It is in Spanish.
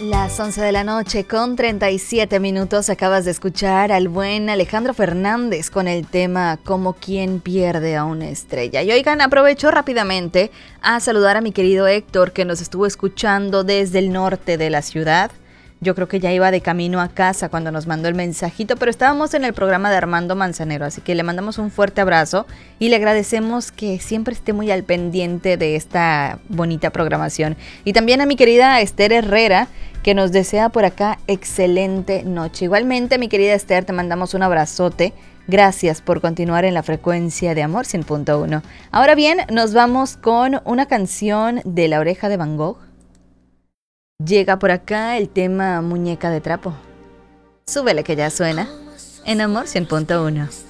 Las 11 de la noche con 37 minutos acabas de escuchar al buen Alejandro Fernández con el tema Como quien pierde a una estrella. Y oigan, aprovecho rápidamente a saludar a mi querido Héctor que nos estuvo escuchando desde el norte de la ciudad. Yo creo que ya iba de camino a casa cuando nos mandó el mensajito, pero estábamos en el programa de Armando Manzanero, así que le mandamos un fuerte abrazo y le agradecemos que siempre esté muy al pendiente de esta bonita programación. Y también a mi querida Esther Herrera, que nos desea por acá excelente noche. Igualmente, mi querida Esther, te mandamos un abrazote. Gracias por continuar en la frecuencia de Amor 100.1. Ahora bien, nos vamos con una canción de La Oreja de Van Gogh. Llega por acá el tema Muñeca de Trapo. Súbele que ya suena en Amor 100.1.